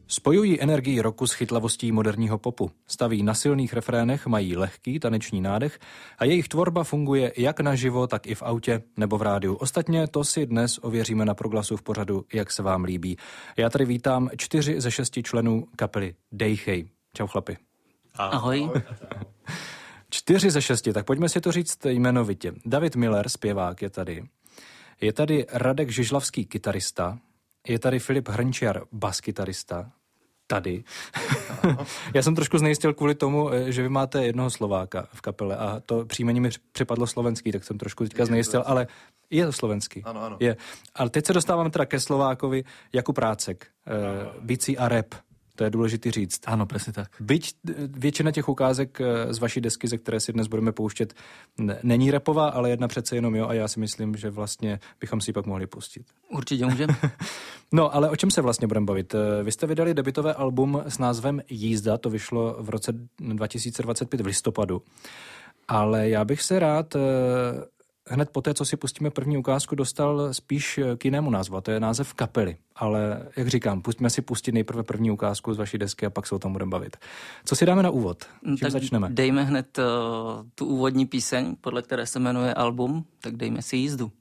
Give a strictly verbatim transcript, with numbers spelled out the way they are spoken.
Spojují energii rocku s chytlavostí moderního popu. Staví na silných refrénech, mají lehký taneční nádech a jejich tvorba funguje jak naživo, tak i v autě nebo v rádiu. Ostatně to si dnes ověříme na Proglasu v pořadu, jak se vám líbí. Já tady vítám čtyři ze šesti členů kapely Dejchej. Čau chlapi. Ahoj. Čtyři ze šesti, tak pojďme si to říct jmenovitě. David Miller, zpěvák, je tady. Je tady Radek Žižlavský, kytarista. Je tady Filip Hrnčiar, baskytarista. Tady. Já jsem trošku znejistil kvůli tomu, že vy máte jednoho Slováka v kapele a to příjmení mi připadlo slovenský, tak jsem trošku teďka znejistil, ale je to slovenský. Ano, ano. Je. Ale teď se dostáváme teda ke Slovákovi, Jakub Prácek, uh, bicí a rap. To je důležité říct. Ano, přesně tak. Byť většina těch ukázek z vaší desky, ze které si dnes budeme pouštět, není rapová, ale jedna přece jenom jo a já si myslím, že vlastně bychom si ji pak mohli pustit. Určitě můžeme. No, ale o čem se vlastně budeme bavit? Vy jste vydali debutové album s názvem Jízda, to vyšlo v roce dva tisíce dvacet pět v listopadu. Ale já bych se rád hned poté, co si pustíme první ukázku, dostal spíš k jinému názvu, a to je název kapely. Ale jak říkám, pustíme si pustit nejprve první ukázku z vaší desky a pak se o tom budeme bavit. Co si dáme na úvod? Čím tak začneme? Dejme hned uh, tu úvodní píseň, podle které se jmenuje album, tak dejme si Jízdu.